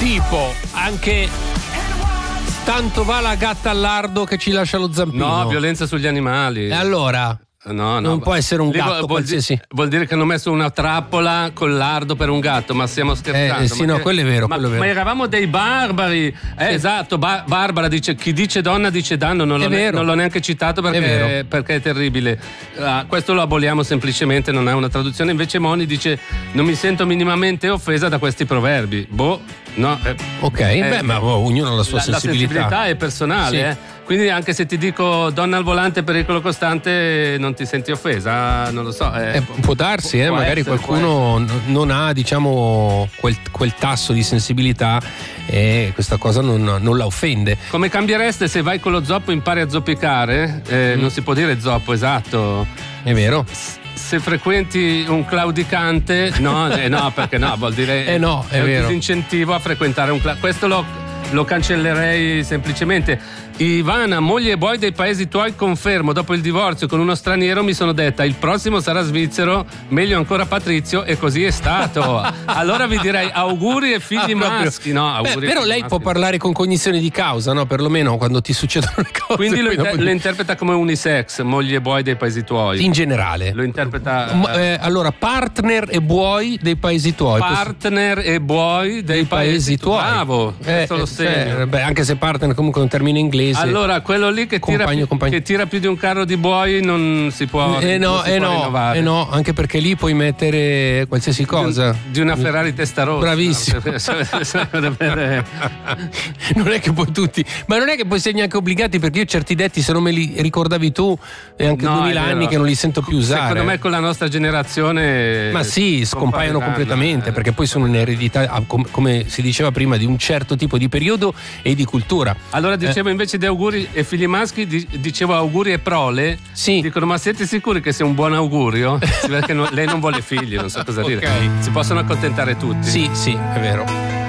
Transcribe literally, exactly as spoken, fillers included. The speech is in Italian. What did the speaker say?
Tipo, anche tanto va la gatta al lardo che ci lascia lo zampino. No, violenza sugli animali. E allora? No, no, non può essere un lì gatto vuol, qualsiasi. Di, vuol dire che hanno messo una trappola col lardo per un gatto, ma stiamo scherzando. Eh, sì, ma no, che, quello è vero, ma, quello è vero. Ma eravamo dei barbari. Eh, Sì. Esatto, ba- Barbara dice chi dice donna dice danno, non, È l'ho, ne- vero. non l'ho neanche citato perché È vero. è, perché è terribile. Ah, questo lo aboliamo semplicemente, non è una traduzione. Invece Moni dice non mi sento minimamente offesa da questi proverbi. Boh, no. Eh, Ok, eh, beh, ma oh, ognuno ha la sua la, sensibilità. La sensibilità è personale, Sì. eh. Quindi anche se ti dico donna al volante pericolo costante non ti senti offesa, non lo so. Eh. Eh, può darsi, eh, Può magari essere, qualcuno n- non ha, diciamo, quel, quel tasso di sensibilità e questa cosa non, non la offende. Come cambiereste se vai con lo zoppo e impari a zoppicare? Eh, Mm. Non si può dire zoppo, esatto. È vero? Se frequenti un claudicante, no, eh, no, perché no, vuol dire Eh no, è un vero. disincentivo a frequentare un claudicante. Questo lo, lo cancellerei semplicemente. Ivana, moglie e boy dei paesi tuoi, confermo, dopo il divorzio con uno straniero mi sono detta il prossimo sarà svizzero, meglio ancora Patrizio, e così è stato. Allora vi direi auguri e figli Ah, proprio. maschi, no? Beh, Auguri e però figli lei può maschi. parlare con cognizione di causa, no? Perlomeno quando ti succedono le cose. Quindi lo, poi inter- dopo- lo interpreta come unisex, moglie e boy dei paesi tuoi. in generale. Lo interpreta M- eh, allora, partner e buoi dei paesi tuoi. partner e boy dei, Dei paesi tuoi. Bravo, Eh, questo lo eh, segno. cioè, beh, anche se partner comunque è un termine inglese. Allora, quello lì che tira, Compagno, più, compagno. che tira più di un carro di buoi non si può, Eh no, non si eh può no, rinnovare. eh no, anche perché lì puoi mettere qualsiasi cosa. Di una Ferrari testa rossa. Bravissimo. Non è che poi tutti, ma non è che poi sei neanche obbligati, perché io certi detti, se non me li ricordavi tu, è anche No, duemila è vero. anni che non li sento più usare. Secondo me con la nostra generazione Ma sì, scompaiono compariranno. completamente, perché poi sono un'eredità, ah, com- come si diceva prima, di un certo tipo di periodo e di cultura. Allora dicevo Eh. invece di auguri e figli maschi, di- dicevo auguri e prole. Sì. Dicono ma siete sicuri che sia un buon augurio? Sì, perché no- lei non vuole figli, non so cosa dire. Ok. Si possono accontentare tutti. Sì, sì, è vero.